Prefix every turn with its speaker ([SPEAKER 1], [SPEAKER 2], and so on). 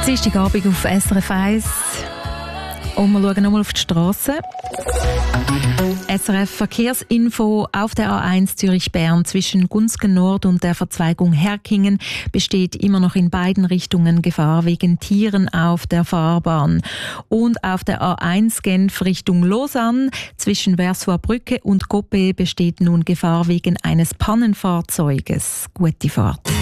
[SPEAKER 1] Dienstagabend auf SRF 1 und wir schauen nochmal auf die Strasse. SRF Verkehrsinfo: Auf der A1 Zürich-Bern zwischen Gunzgen Nord und der Verzweigung Herkingen besteht immer noch in beiden Richtungen Gefahr wegen Tieren auf der Fahrbahn. Und auf der A1 Genf Richtung Lausanne zwischen Versoix Brücke und Coppet besteht nun Gefahr wegen eines Pannenfahrzeuges. Gute Fahrt.